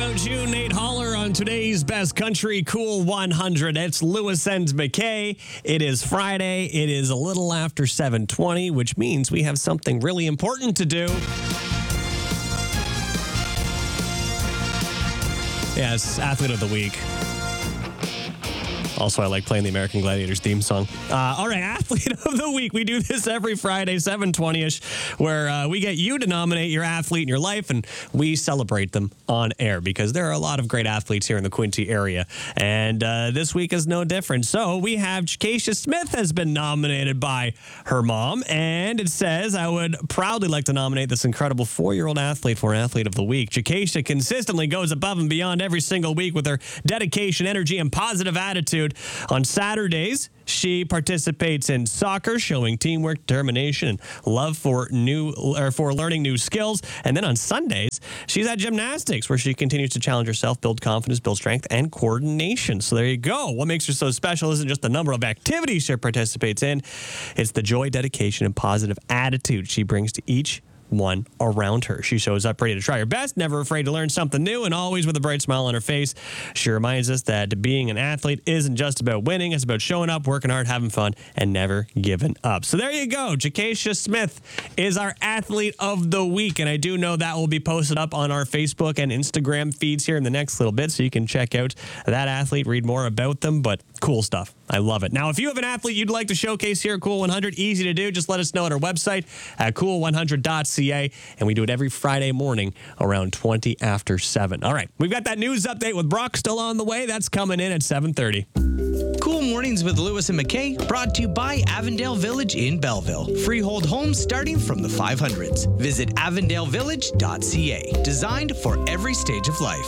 about you, Nate Holler, on today's Best Country Cool 100. It's Lewis and McKay. It is Friday. It is a little after 7:20, which means we have something really important to do. Yes, Athlete of the Week. Also, I like playing the American Gladiators theme song. All right, Athlete of the Week. We do this every Friday, 7:20-ish, where we get you to nominate your athlete in your life, and we celebrate them on air because there are a lot of great athletes here in the Quinte area, and this week is no different. So we have Ja'Keisha Smith has been nominated by her mom, and it says, I would proudly like to nominate this incredible 4-year-old athlete for Athlete of the Week. Ja'Keisha consistently goes above and beyond every single week with her dedication, energy, and positive attitude. On Saturdays, she participates in soccer, showing teamwork, determination, and love for learning new skills. And then on Sundays, she's at gymnastics, where she continues to challenge herself, build confidence, build strength, and coordination. So there you go. What makes her so special isn't just the number of activities she participates in. It's the joy, dedication, and positive attitude she brings to each one around her. She shows up ready to try her best, never afraid to learn something new, and always with a bright smile on her face. She reminds us that being an athlete isn't just about winning. It's about showing up, working hard, having fun, and never giving up. So there you go. Ja'Keisha Smith is our Athlete of the Week, and I do know that will be posted up on our Facebook and Instagram feeds here in the next little bit, so you can check out that athlete, read more about them, but cool stuff. I love it. Now, if you have an athlete you'd like to showcase here at Cool 100, easy to do. Just let us know at our website at cool100.ca, and we do it every Friday morning around 20 after 7. All right, we've got that news update with Brock still on the way. That's coming in at 7:30. Cool Mornings with Lewis and McKay, brought to you by Avondale Village in Belleville. Freehold homes starting from the 500s. Visit avondalevillage.ca. Designed for every stage of life.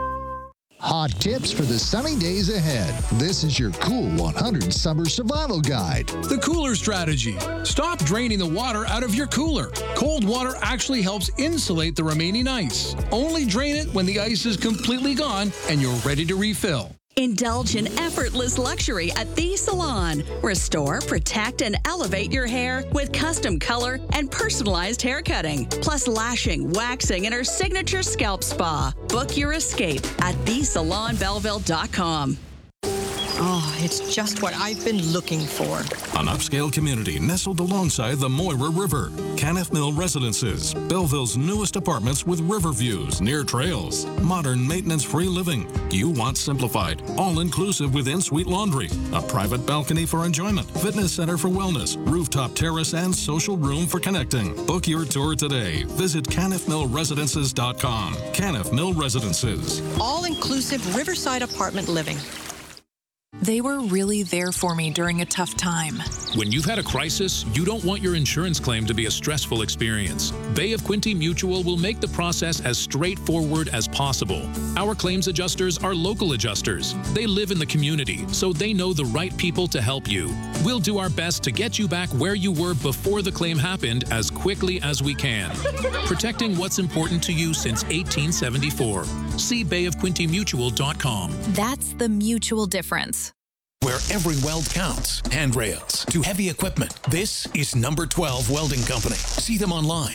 Hot tips for the sunny days ahead. This is your Cool 100 Summer Survival Guide. The cooler strategy. Stop draining the water out of your cooler. Cold water actually helps insulate the remaining ice. Only drain it when the ice is completely gone and you're ready to refill. Indulge in effortless luxury at The Salon. Restore, protect, and elevate your hair with custom color and personalized hair cutting, plus lashing, waxing, and our signature scalp spa. Book your escape at thesalonbelleville.com. Oh, it's just what I've been looking for. An upscale community nestled alongside the Moira River. Kenneth Mill Residences, Belleville's newest apartments with river views near trails. Modern maintenance-free living. You want simplified, all-inclusive with in-suite laundry. A private balcony for enjoyment. Fitness center for wellness. Rooftop terrace and social room for connecting. Book your tour today. Visit KennethMillResidences.com. Kenneth Mill Residences. All-inclusive riverside apartment living. They were really there for me during a tough time. When you've had a crisis, you don't want your insurance claim to be a stressful experience. Bay of Quinte Mutual will make the process as straightforward as possible. Our claims adjusters are local adjusters. They live in the community, so they know the right people to help you. We'll do our best to get you back where you were before the claim happened as quickly as we can. Protecting what's important to you since 1874. See bayofquintemutual.com. That's the mutual difference. Where every weld counts. Handrails to heavy equipment. This is Number 12 Welding Company. See them online.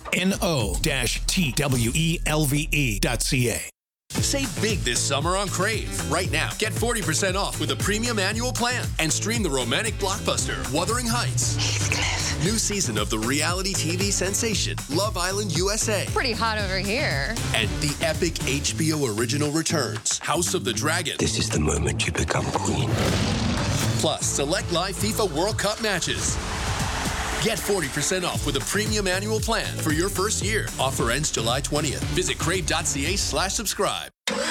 no-twelve.ca. Save big this summer on Crave. Right now, get 40% off with a premium annual plan and stream the romantic blockbuster Wuthering Heights. New season of the reality TV sensation Love Island USA. Pretty hot over here. And the epic HBO original returns House of the Dragon. This is the moment you become queen. Plus, select live FIFA World Cup matches. Get 40% off with a premium annual plan for your first year. Offer ends July 20th. Visit crave.ca/subscribe.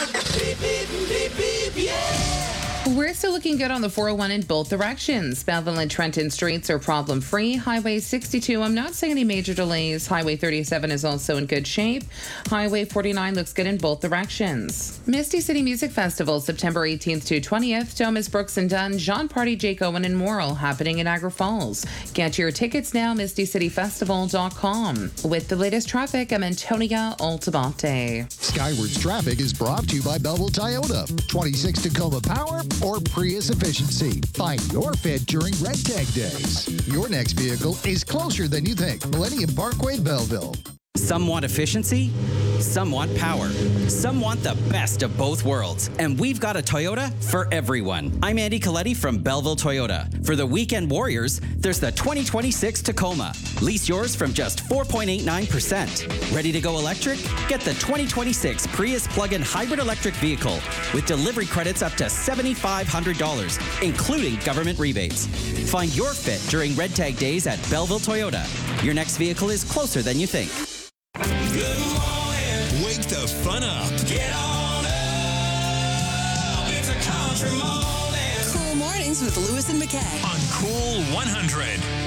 We're still looking good on the 401 in both directions. Belleville and Trenton streets are problem-free. Highway 62, I'm not seeing any major delays. Highway 37 is also in good shape. Highway 49 looks good in both directions. Misty City Music Festival, September 18th to 20th. Thomas Brooks and Dunn, Jean Party, Jake Owen, and Morrill, happening in Niagara Falls. Get your tickets now, mistycityfestival.com. With the latest traffic, I'm Antonia Altabate. Skywards Traffic is brought to you by Belleville Toyota. 26 Tacoma Power or Prius efficiency. Find your fit during Red Tag Days. Your next vehicle is closer than you think. Millennium Parkway, Belleville. Some want efficiency, Some want power. Some want the best of both worlds. And we've got a Toyota for everyone. I'm Andy Coletti from Belleville Toyota. For the weekend warriors, there's the 2026 Tacoma. Lease yours from just 4.89%. Ready to go electric? Get the 2026 Prius plug-in hybrid electric vehicle with delivery credits up to $7,500, including government rebates. Find your fit during Red Tag Days at Belleville Toyota. Your next vehicle is closer than you think. Good morning. Wake the fun up. Get on up. It's a country morning. Cool mornings with Lewis and McKay on Cool 100.